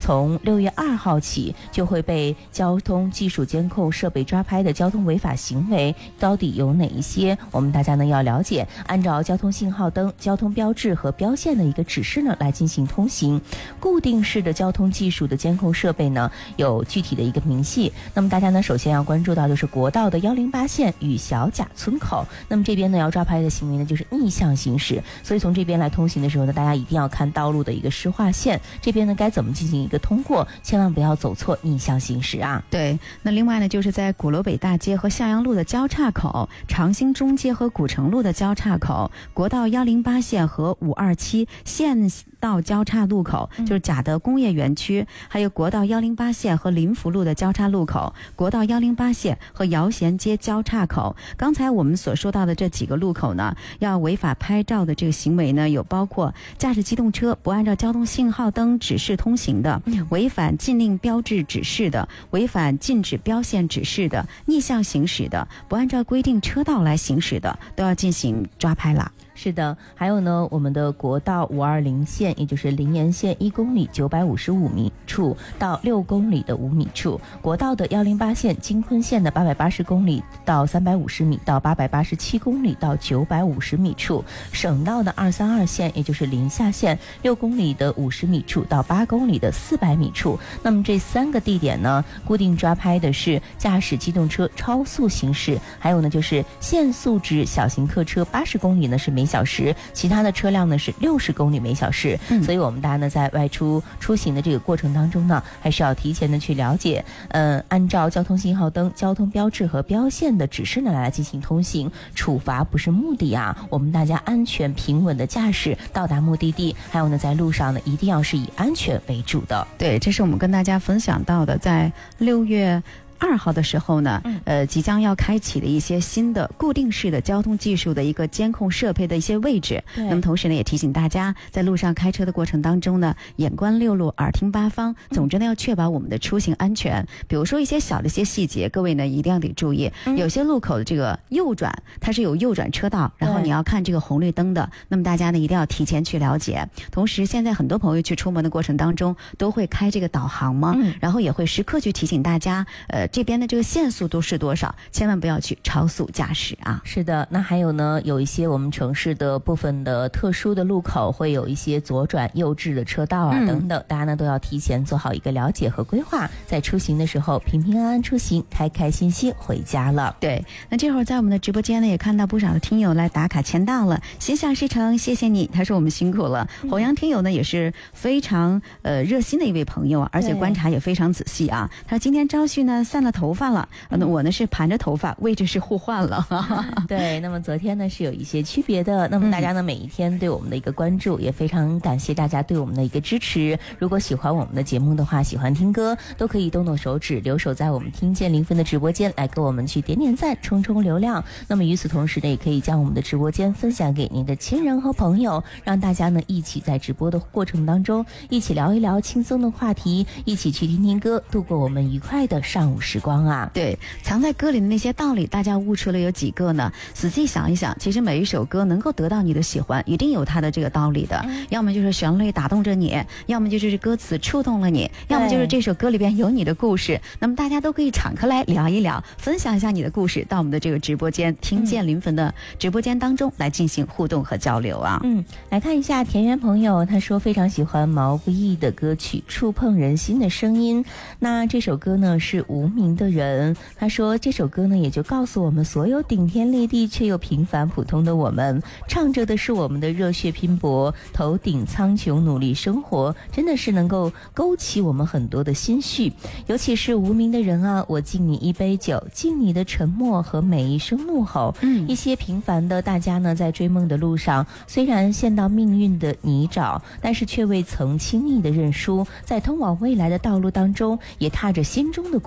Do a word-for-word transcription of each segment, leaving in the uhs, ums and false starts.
从六月二号起就会被交通技术监控设备抓拍的交通违法行为到底有哪一些，我们大家呢要了解，按照交通信号灯、交通标志和标线的一个指示呢来进行通行。固定式的交通技术的监控设备呢有具体的一个明细，那么大家呢首先要关注到就是国道的一零八线与小甲村口，那么这边呢要抓拍的行为呢就是逆向行驶，所以从这边来通行的时候呢，大家一定要看道路的一个湿化线，这边呢该怎么进行一个通过，千万不要走错逆向行驶啊。 对，那另外呢就是在鼓楼北大街和向阳路的交叉口，长兴中街和古城路的交叉口，国道一零八线和五二七县道交叉路口，就是甲德工业园区，还有国道一零八线和临福路的交叉路口，国道一零八线和姚贤街交叉口。刚才我们所说到的这几个路口呢，要违法拍照的这个行为呢，有包括驾驶机动车不按照交通信号灯指示通行的，违反禁令标志指示的，违反禁止标线指示的，逆向行驶的，不按照规定车道来行驶的，都要进行抓拍了。 是的，还有呢，我们的国道五二零线，也就是临沿线一公里九百五十五米处到六公里的五米处，国道的一零八线京昆线的八百八十公里到三百五十米到八百八十七公里到九百五十米处，省道的二三二线，也就是临夏线六公里的五十米处到八公里的四百米处。那么这三个地点呢，固定抓拍的是驾驶机动车超速行驶，还有呢就是限速值小型客车八十公里呢是每小时，其他的车辆呢是六十公里每小时、嗯、所以我们大家呢在外出出行的这个过程当中呢，还是要提前的去了解，嗯，按照交通信号灯、交通标志和标线的指示呢来进行通行，处罚不是目的啊，我们大家安全平稳的驾驶到达目的地，还有呢在路上呢一定要是以安全为主的。 对，这是我们跟大家分享到的，在六月二号的时候呢，呃，即将要开启的一些新的固定式的交通技术的一个监控设备的一些位置。那么同时呢，也提醒大家，在路上开车的过程当中呢，眼观六路，耳听八方，总之呢，要确保我们的出行安全。比如说一些小的一些细节，各位呢一定要得注意。有些路口的这个右转，它是有右转车道，然后你要看这个红绿灯的。那么大家呢一定要提前去了解。同时，现在很多朋友去出门的过程当中，都会开这个导航嘛，嗯、然后也会时刻去提醒大家，呃。这边的这个限速都是多少，千万不要去超速驾驶啊。 是的，那还有呢，有一些我们城市的部分的特殊的路口会有一些左转右置的车道啊、嗯、等等，大家呢都要提前做好一个了解和规划，在出行的时候平平安安出行，开开心心回家了。 对，那这会儿在我们的直播间呢也看到不少的听友来打卡签到了，心想事成，谢谢你，他说我们辛苦了。嗯、弘扬听友呢也是非常呃热心的一位朋友啊，而且观察也非常仔细啊。他说今天朝旭呢散了头发了，嗯、我呢是盘着头发，位置是互换了。 对，那么昨天呢是有一些区别的，那么大家呢、嗯、每一天对我们的一个关注，也非常感谢大家对我们的一个支持。如果喜欢我们的节目的话，喜欢听歌，都可以动动手指留守在我们听见零分的直播间，来跟我们去点点赞，冲冲流量。那么与此同时呢，也可以将我们的直播间分享给您的亲人和朋友，让大家呢一起在直播的过程当中，一起聊一聊轻松的话题，一起去听听歌，度过我们愉快的上午时光啊。 对，藏在歌里的那些道理，大家悟出了有几个呢？仔细想一想，其实每一首歌能够得到你的喜欢，一定有它的这个道理的。嗯、要么就是旋律打动着你，要么就是歌词触动了你，要么就是这首歌里边有你的故事。那么大家都可以敞开来聊一聊，分享一下你的故事，到我们的这个直播间听见临汾的直播间当中来进行互动和交流啊。 嗯，来看一下田园朋友，他说非常喜欢毛不易的歌曲《触碰人心的声音》。那这首歌呢是无名的人，他说这首歌呢也就告诉我们所有顶天立地却又平凡普通的我们，唱着的是我们的热血拼搏，头顶苍穹努力生活，真的是能够勾起我们很多的心绪。尤其是无名的人啊，我敬你一杯酒，敬你的沉默和每一声怒吼。嗯，一些平凡的大家呢，在追梦的路上，虽然陷到命运的泥沼，但是却未曾轻易的认输，在通往未来的道路当中，也踏着心中的鼓点，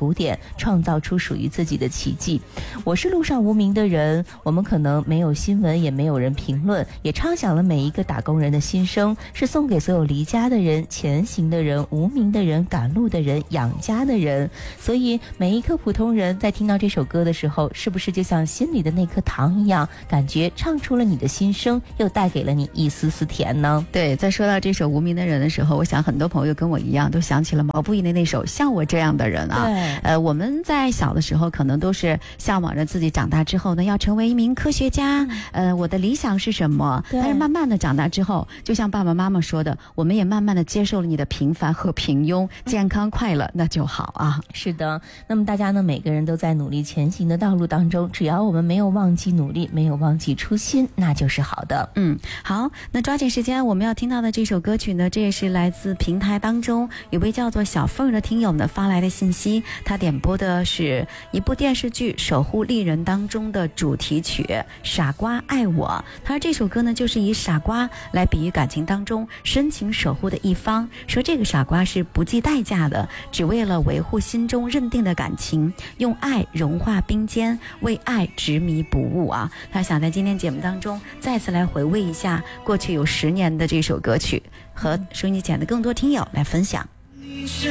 创造出属于自己的奇迹。我是路上无名的人，我们可能没有新闻，也没有人评论，也唱响了每一个打工人的心声，是送给所有离家的人、前行的人、无名的人、赶路的人、养家的人。所以每一个普通人在听到这首歌的时候，是不是就像心里的那颗糖一样，感觉唱出了你的心声，又带给了你一丝丝甜呢？ 对，在说到这首无名的人的时候，我想很多朋友跟我一样都想起了毛不易的那首像我这样的人啊。 对， 呃，我们在小的时候可能都是向往着自己长大之后呢要成为一名科学家，嗯、呃，我的理想是什么？但是慢慢的长大之后，就像爸爸妈妈说的，我们也慢慢的接受了你的平凡和平庸，健康快乐那就好啊。 是的，那么大家呢，每个人都在努力前行的道路当中，只要我们没有忘记努力，没有忘记初心，那就是好的。 嗯，好，那抓紧时间，我们要听到的这首歌曲呢，这也是来自平台当中有位叫做小凤的听友呢发来的信息，他点播的是一部电视剧《守护丽人》当中的主题曲《傻瓜爱我》。他说这首歌呢，就是以傻瓜来比喻感情当中深情守护的一方，说这个傻瓜是不计代价的，只为了维护心中认定的感情，用爱融化冰坚，为爱执迷不悟啊。他想在今天节目当中再次来回味一下过去有十年的这首歌曲，和收音机前的更多听友来分享。